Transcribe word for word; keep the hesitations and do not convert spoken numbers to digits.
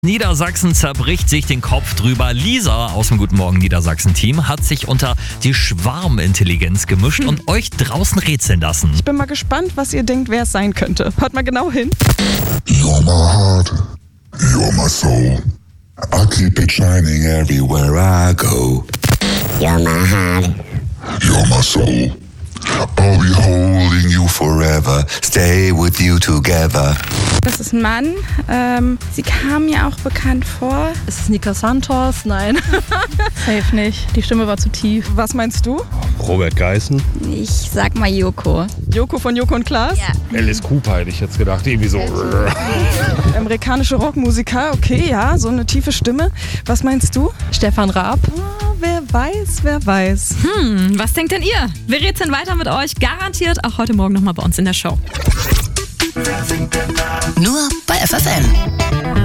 Niedersachsen zerbricht sich den Kopf drüber. Lisa aus dem Guten Morgen Niedersachsen-Team hat sich unter die Schwarmintelligenz gemischt und euch draußen rätseln lassen. Ich bin mal gespannt, was ihr denkt, wer es sein könnte. Hört mal genau hin. You're my heart, you're my soul. I keep it shining everywhere I go. You're my heart. You're my soul. I'll be holding you forever. Stay with you together. Das ist ein Mann. Ähm, sie kam mir auch bekannt vor. Ist es Nika Santos? Nein. Safe nicht. Die Stimme war zu tief. Was meinst du? Robert Geißen. Ich sag mal Joko. Joko von Joko und Klaas? Ja. Alice Cooper hätte ich jetzt gedacht. Irgendwie so. Amerikanische Rockmusiker, okay, ja, so eine tiefe Stimme. Was meinst du? Stefan Raab. Oh, wer weiß, wer weiß. Hm, was denkt denn ihr? Wir rätseln weiter mit euch. Garantiert auch heute Morgen nochmal bei uns in der Show. Nur bei F F M.